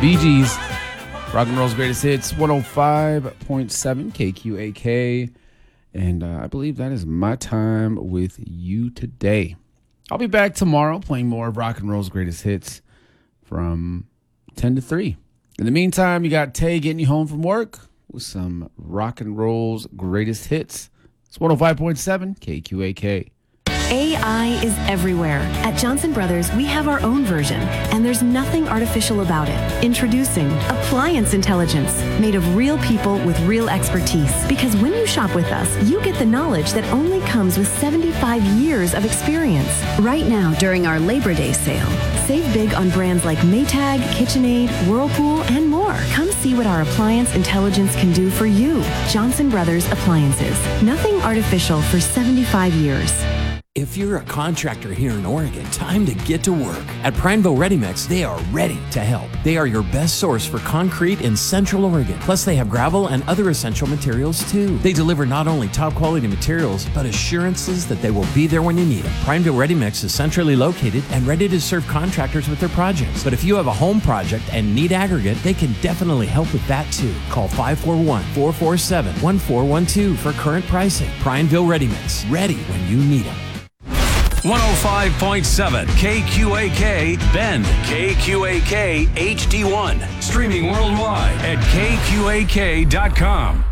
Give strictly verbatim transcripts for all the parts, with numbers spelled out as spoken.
Bee Gees. Rock and Roll's Greatest Hits, one oh five point seven K Q A K. And uh, I believe that is my time with you today. I'll be back tomorrow playing more of Rock and Roll's Greatest Hits from ten to three. In the meantime, you got Tay getting you home from work with some Rock and Roll's Greatest Hits. It's one oh five point seven K Q A K. A I is everywhere. At Johnson Brothers, we have our own version, and there's nothing artificial about it. Introducing Appliance Intelligence, made of real people with real expertise. Because when you shop with us, you get the knowledge that only comes with seventy-five years of experience. Right now, during our Labor Day sale, save big on brands like Maytag, KitchenAid, Whirlpool, and more. Come see what our Appliance Intelligence can do for you. Johnson Brothers Appliances. Nothing artificial for seventy-five years. If you're a contractor here in Oregon, time to get to work. At Prineville Ready Mix, they are ready to help. They are your best source for concrete in Central Oregon. Plus, they have gravel and other essential materials too. They deliver not only top quality materials, but assurances that they will be there when you need them. Prineville Ready Mix is centrally located and ready to serve contractors with their projects. But if you have a home project and need aggregate, they can definitely help with that too. Call five four one, four four seven, one four one two for current pricing. Prineville Ready Mix, ready when you need them. one oh five point seven K Q A K Bend, K Q A K H D one. Streaming worldwide at K Q A K dot com.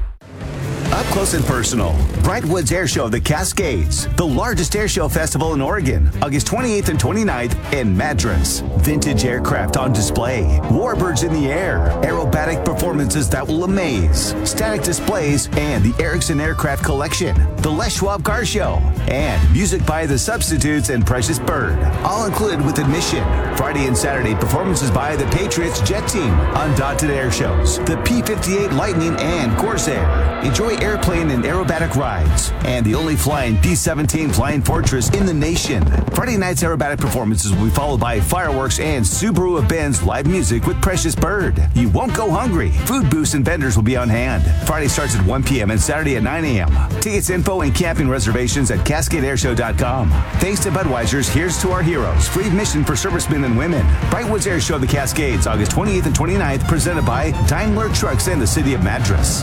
Up close and personal, Brightwoods Air Show of the Cascades, the largest air show festival in Oregon, August twenty-eighth and twenty-ninth in Madras. Vintage aircraft on display, warbirds in the air, aerobatic performances that will amaze, static displays, and the Erickson Aircraft Collection, the Les Schwab Car Show, and music by The Substitutes and Precious Bird, all included with admission. Friday and Saturday, performances by the Patriots Jet Team, Undaunted Air Shows, the P fifty-eight Lightning and Corsair. Enjoy airplane and aerobatic rides, and the only flying P seventeen Flying Fortress in the nation. Friday night's aerobatic performances will be followed by fireworks and Subaru of Benz live music with Precious Bird. You won't go hungry. Food booths and vendors will be on hand. Friday starts at one p.m. and Saturday at nine a.m. Tickets, info, and camping reservations at Cascade Air Show dot com. Thanks to Budweiser's Here's to Our Heroes, free admission for servicemen and women. Brightwoods Air Show of the Cascades, August twenty-eighth and twenty-ninth, presented by Daimler Trucks and the City of Madras.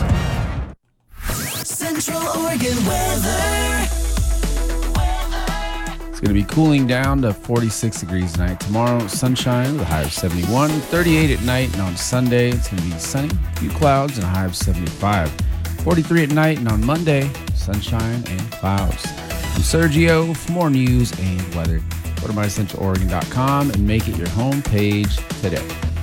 Central Oregon weather. It's going to be cooling down to forty-six degrees tonight. Tomorrow, sunshine with a high of seventy-one. thirty-eight at night, and on Sunday, it's going to be sunny. A few clouds and a high of seventy-five. forty-three at night, and on Monday, sunshine and clouds. I'm Sergio. For more news and weather, go to my central oregon dot com and make it your home page today.